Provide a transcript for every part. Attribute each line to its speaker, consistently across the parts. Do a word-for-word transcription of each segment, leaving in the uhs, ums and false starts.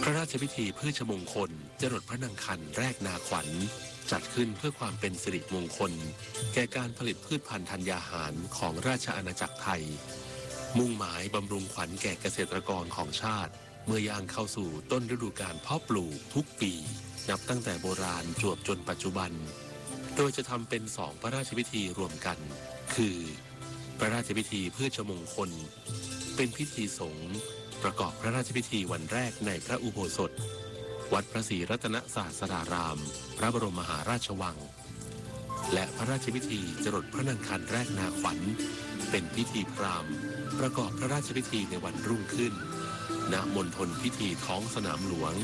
Speaker 1: ระราชพิธีพืชมงคลจรดพระนางคันแรกนาขวัญจัดขึ้นเพื่อความเป็นสิริมงคลแก่การผลิตพืชพันธุ์ธัญญาหารของราชอาณาจักรไทยมุ่งหมายบำรุงขวัญแก่เกษตรกรของชาติเมื่อย่างเข้าสู่ต้นฤดูกาลเพาะปลูกทุกปีนับตั้งแต่โบราณจวบจนปัจจุบันโดยจะทำเป็นสองพระราชพิธีรวมกันคือพระราชพิธีพืชมงคลเป็นพิธีสงฆ์ประกอบพระราชพิธีวันแรกในพระอุโบสถวัดพระศรีรัตนศาสดารามพระบรมมหาราชวังและพระราชพิธีจรดพระนางคันแรกนาขวัญเป็นพิธีพราหมณ์ประกอบพระราชพิธีในวันรุ่งขึ้นณมณฑลพิธีท้องสนามหลวง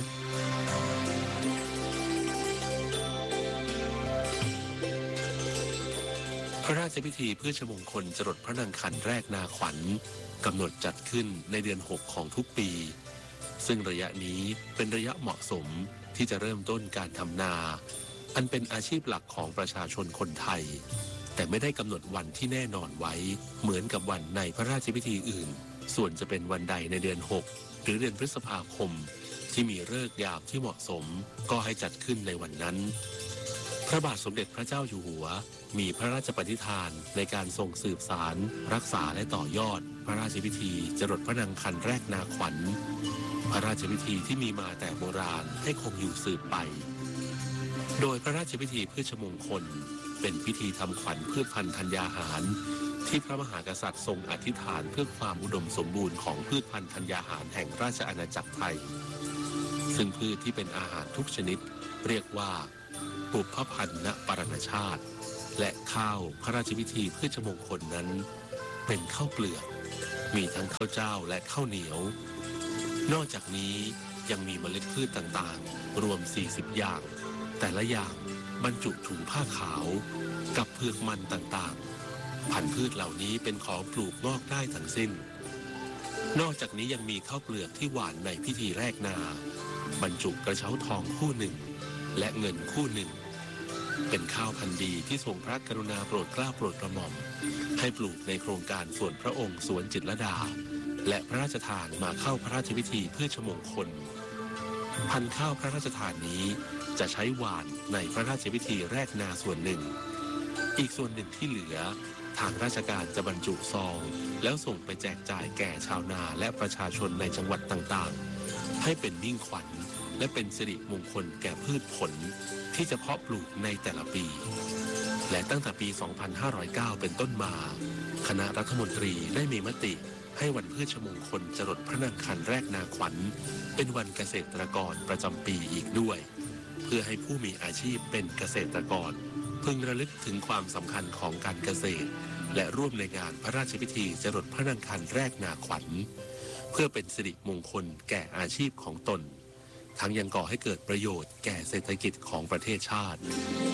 Speaker 1: พระราชพิธีพืชมงคลจรดพระนางคันแรกนาขวัญกำหนดจัดขึ้นในเดือนหกของทุกปีซึ่งระยะนี้เป็นระยะเหมาะสมที่จะเริ่มต้นการทำนาอันเป็นอาชีพหลักของประชาชนคนไทยแต่ไม่ได้กำหนดวันที่แน่นอนไว้เหมือนกับวันในพระราชพิธีอื่นส่วนจะเป็นวันใดในเดือนหกหรือเดือนพฤษภาคมที่มีฤกษ์ยามที่เหมาะสมก็ให้จัดขึ้นในวันนั้นพระบาทสมเด็จพระเจ้าอยู่หัวมีพระราชปณิธานในการทรงสืบสารรักษาและต่อยอดพระราชพิธีจรดพระนางคันแรกนาขวัญพระราชพิธีที่มีมาแต่โบราณให้คงอยู่สืบไปโดยพระราชพิธีพืชมงคลเป็นพิธีทำขวัญพืชพันธุ์ธัญญาหารที่พระมหากษัตริย์ทรงอธิษฐานเพื่อความอุดมสมบูรณ์ของพืชพันธุ์ธัญญาหารแห่งราชอาณาจักรไทยซึ่งพืชที่เป็นอาหารทุกชนิดเรียกว่าปุพพพันนปรณชาติและข้าวพระราชพิธีพืชมงคลนั้นเป็นข้าวเปลือกมีทั้งข้าวเจ้าและข้าวเหนียวนอกจากนี้ยังมีเมล็ดพืชต่างๆรวมสี่สิบอย่างแต่ละอย่างบรรจุถุงผ้าขาวกับเผือกมันต่างๆพันธุ์พืชเหล่านี้เป็นของปลูกงอกได้ทั้งสิ้นนอกจากนี้ยังมีข้าวเปลือกที่หว่านในพิธีแรกนาบรรจุกระเช้าทองคู่หนึ่งและเงินคู่หนึ่งเป็นข้าวพันธุ์ดีที่ทรงพระกรุณาโปรดเกล้าโปรดกระหม่อมให้ปลูกในโครงการส่วนพระองค์สวนจิตรลดาและพระราชทานมาเข้าพระราชพิธีพืชมงคลพันธุ์ข้าวพระราชทานนี้จะใช้หว่านในพระราชพิธีแรกนาส่วนหนึ่งอีกส่วนหนึ่งที่เหลือทางราชการจะบรรจุซองแล้วส่งไปแจกจ่ายแก่ชาวนาและประชาชนในจังหวัดต่างๆให้เป็นมิ่งขวัญและเป็นสิริมงคลแก่พืชผลที่จะเพาะปลูกในแต่ละปีและตั้งแต่ปี สองพันห้าร้อยเก้า เป็นต้นมาคณะรัฐมนตรีได้มีมติให้วันพืชมงคลจรดพระนางคันแรกนาขวัญเป็นวันเกษตรกรประจำปีอีกด้วยเพื่อให้ผู้มีอาชีพเป็นเกษตรกรพึงระลึกถึงความสำคัญของการเกษตรและร่วมในงานพระราชพิธีจรดพระนางคันแรกนาขวัญเพื่อเป็นสิริมงคลแก่อาชีพของตนทั้งยังก่อให้เกิดประโยชน์แก่เศรษฐกิจของประเทศชาติ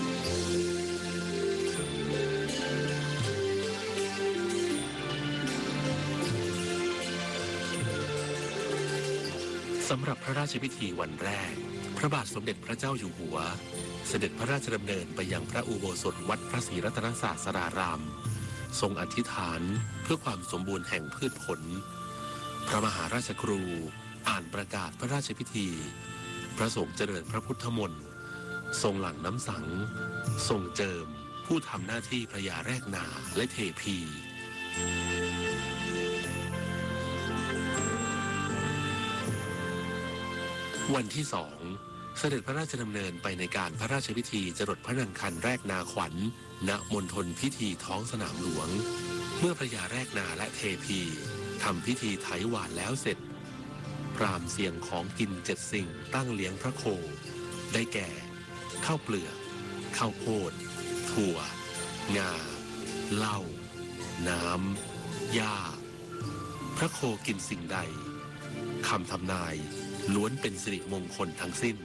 Speaker 1: สำหรับพระราชพิธีวันแรกพระบาทสมเด็จพระเจ้าอยู่หัวเสด็จพระราชดำเนินไปยังพระอุโบสถวัดพระศรีรัตนศาสดารามทรงอธิษฐานเพื่อความสมบูรณ์แห่งพืชผลพระมหาราชครูอ่านประกาศพระราชพิธีพระสงฆ์เจริญพระพุทธมนต์ทรงหลั่งน้ำสังทรงเจิมผู้ทำหน้าที่พระยาแรกนาและเทพีวันที่สองเสด็จพระราชดำเนินไปในการพระราชพิธีจรดพระนางคันแรกนาขวัญณมณฑลพิธีท้องสนามหลวงเมื่อพระยาแรกนาและเทพีทำพิธีไถหวานแล้วเสร็จพราหมณ์เสี่ยงของกินเจ็ดสิ่งตั้งเลี้ยงพระโคได้แก่ข้าวเปลือกข้าวโพดถั่วงาเหล้าน้ำหญ้าพระโคกินสิ่งใดคำทำนายล้วนเป็นสิริมงคลทั้งสิ้น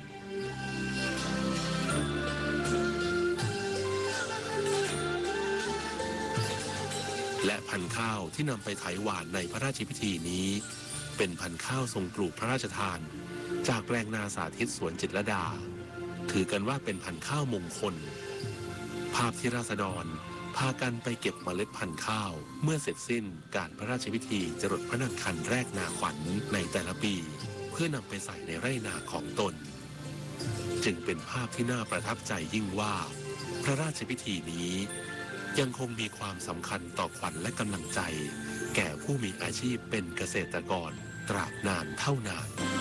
Speaker 1: และพันธุ์ข้าวที่นำไปไถหวานในพระราชพิธีนี้เป็นพันธุ์ข้าวทรงปลูกพระราชทานจากแปลงนาสาธิตสวนจิตรลดาถือกันว่าเป็นพันธุ์ข้าวมงคลภาพที่ราษฎรพากันไปเก็บเมล็ดพันธุ์ข้าวเมื่อเสร็จสิ้นการพระราชพิธีจรดพระนางคันแรกนาขวัญในแต่ละปีเพื่อนำไปใส่ในไร่นาของตนจึงเป็นภาพที่น่าประทับใจยิ่งว่าพระราชพิธีนี้ยังคงมีความสำคัญต่อขวัญและกำลังใจแก่ผู้มีอาชีพเป็นเกษตรกรตราบนานเท่านาน